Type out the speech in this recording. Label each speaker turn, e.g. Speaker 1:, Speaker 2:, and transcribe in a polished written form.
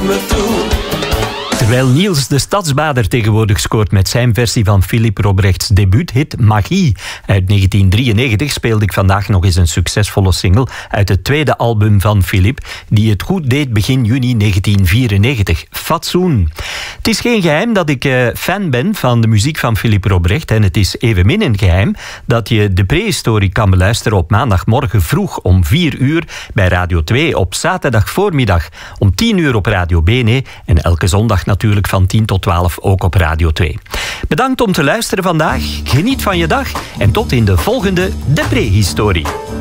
Speaker 1: me toe.
Speaker 2: Terwijl Niels de Stadsbader tegenwoordig scoort met zijn versie van Philippe Robrechts debuuthit Magie uit 1993, speelde ik vandaag nog eens een succesvolle single uit het tweede album van Philippe, die het goed deed begin juni 1994, Fatsoen. Het is geen geheim dat ik fan ben van de muziek van Philippe Robrecht en het is evenmin een geheim dat je de prehistorie kan beluisteren op maandagmorgen vroeg om 4 uur bij Radio 2, op zaterdag voormiddag om 10 uur op Radio Bene en elke zondag natuurlijk van 10 tot 12 ook op Radio 2. Bedankt om te luisteren vandaag. Geniet van je dag en tot in de volgende De Prehistorie.